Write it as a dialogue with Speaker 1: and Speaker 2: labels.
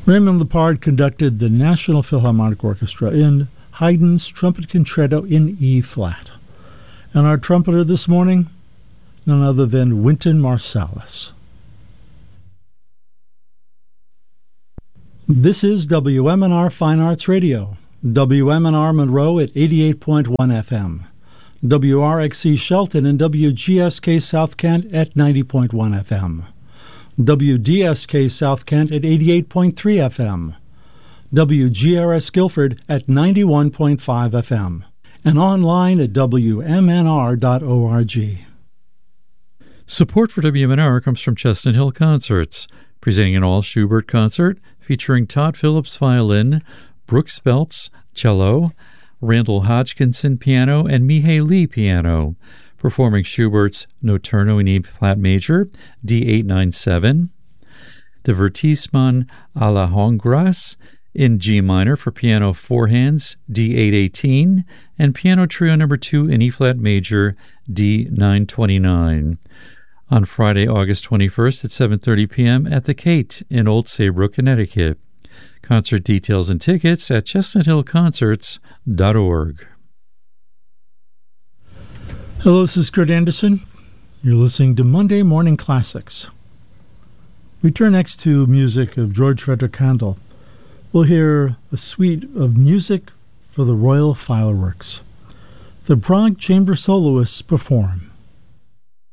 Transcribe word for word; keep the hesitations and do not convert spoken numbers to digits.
Speaker 1: Raymond Lepard conducted the National Philharmonic Orchestra in Haydn's Trumpet Concerto in E-flat. And our trumpeter this morning, none other than Wynton Marsalis. This is W M N R Fine Arts Radio, W M N R Monroe at eighty-eight point one F M, W R X C Shelton and W G S K South Kent at ninety point one F M, W D S K South Kent at eighty-eight point three F M, W G R S Guilford at ninety-one point five F M, and online at W M N R dot org.
Speaker 2: Support for W M N R comes from Chestnut Hill Concerts, presenting an all-Schubert concert featuring Todd Phillips violin, Brooke Speltz cello, Randall Hodgkinson piano, and Mihai Lee piano, performing Schubert's Notturno in E-flat major, D eight ninety-seven, Divertissement à la Hongroise in G minor for piano four hands, D eight eighteen, and Piano Trio number two in E-flat major, D nine twenty-nine. On Friday, August twenty-first at seven thirty p.m. at the Kate in Old Saybrook, Connecticut. Concert details and tickets at chestnut hill concerts dot org.
Speaker 1: Hello, this is Kurt Anderson. You're listening to Monday Morning Classics. We turn next to music of George Frederick Handel. We'll hear a suite of music for the Royal Fireworks. The Prague Chamber Soloists perform.